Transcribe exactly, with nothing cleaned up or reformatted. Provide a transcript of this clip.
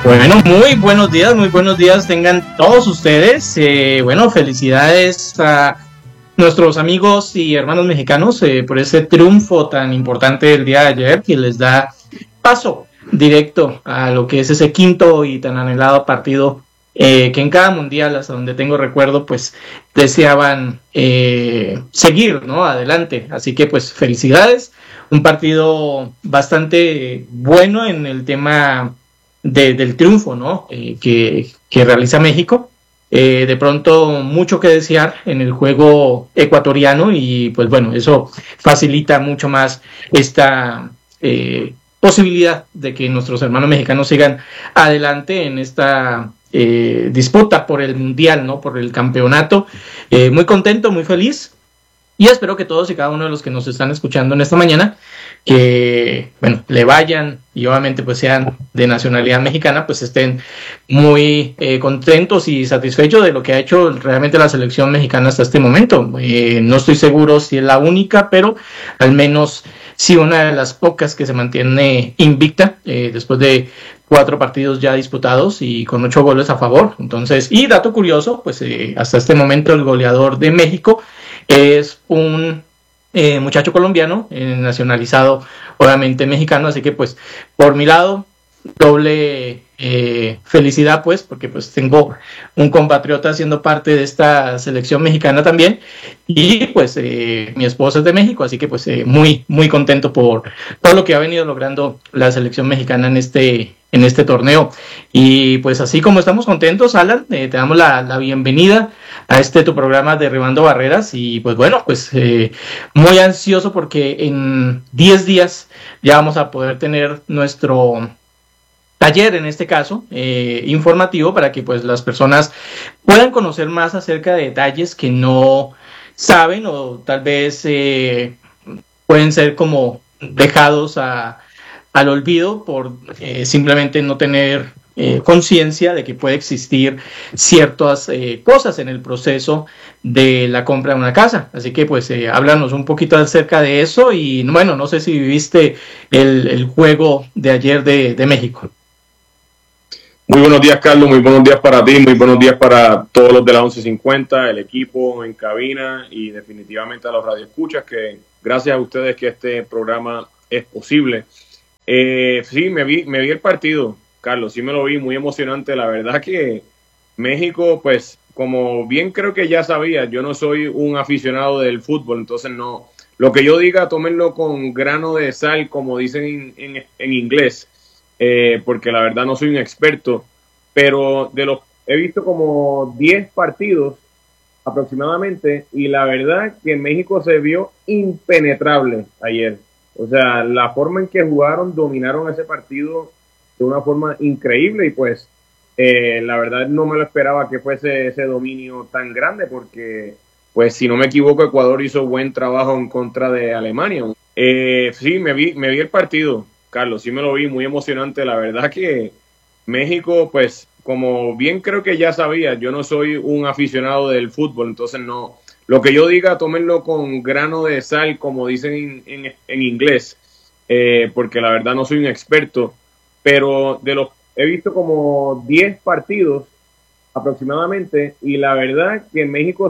Bueno, muy buenos días, muy buenos días tengan todos ustedes. Eh, bueno, felicidades a nuestros amigos y hermanos mexicanos eh, por ese triunfo tan importante el día de ayer, que les da paso directo a lo que es ese quinto y tan anhelado partido eh, que en cada mundial, hasta donde tengo recuerdo, pues deseaban eh, seguir, ¿no? Adelante. Así que pues felicidades, un partido bastante bueno en el tema de, del triunfo, ¿no? Eh, que, que realiza México. Eh, de pronto mucho que desear en el juego ecuatoriano y pues bueno, eso facilita mucho más esta eh, posibilidad de que nuestros hermanos mexicanos sigan adelante en esta eh, disputa por el mundial, ¿no? Por el campeonato. Eh, muy contento, muy feliz. Y espero que todos y cada uno de los que nos están escuchando en esta mañana, que, bueno, le vayan y obviamente pues sean de nacionalidad mexicana, pues estén muy eh, contentos y satisfechos de lo que ha hecho realmente la selección mexicana hasta este momento. Eh, no estoy seguro si es la única, pero al menos sí una de las pocas que se mantiene invicta eh, después de cuatro partidos ya disputados y con ocho goles a favor. Entonces, y dato curioso, pues eh, hasta este momento el goleador de México es un eh, muchacho colombiano, eh, nacionalizado obviamente mexicano, así que pues por mi lado, doble eh, felicidad pues, porque pues tengo un compatriota siendo parte de esta selección mexicana también, y pues eh, mi esposa es de México, así que pues eh, muy, muy contento por todo lo que ha venido logrando la selección mexicana en este en este torneo. Y pues así como estamos contentos, Alan, eh, te damos la, la bienvenida a este tu programa Derribando Barreras y pues bueno, pues eh, muy ansioso porque en diez días ya vamos a poder tener nuestro taller, en este caso, eh, informativo para que pues las personas puedan conocer más acerca de detalles que no saben o tal vez eh, pueden ser como dejados a al olvido por eh, simplemente no tener eh, conciencia de que puede existir ciertas eh, cosas en el proceso de la compra de una casa. Así que pues eh, háblanos un poquito acerca de eso y bueno, no sé si viviste el, el juego de ayer de, de México. Muy buenos días, Carlos, muy buenos días para ti, muy buenos días para todos los de la once cincuenta, el equipo en cabina y definitivamente a los radioescuchas, que gracias a ustedes que este programa es posible. Eh, sí, me vi, me vi el partido, Carlos, sí me lo vi, muy emocionante. La verdad que México, pues, como bien creo que ya sabía, yo no soy un aficionado del fútbol, entonces no, lo que yo diga, tómenlo con grano de sal, como dicen en, en, en inglés, eh, porque la verdad no soy un experto, pero de los, he visto como diez partidos aproximadamente, y la verdad que México se vio impenetrable ayer. O sea, la forma en que jugaron, dominaron ese partido de una forma increíble y pues eh, la verdad no me lo esperaba que fuese ese dominio tan grande porque pues si no me equivoco Ecuador hizo buen trabajo en contra de Alemania. Eh, sí, me vi, me vi el partido, Carlos, sí me lo vi, muy emocionante. La verdad que México, pues como bien creo que ya sabía, yo no soy un aficionado del fútbol, entonces no... Lo que yo diga, tómenlo con grano de sal, como dicen en, en, en inglés, eh, porque la verdad no soy un experto, pero de los he visto como diez partidos aproximadamente, y la verdad que México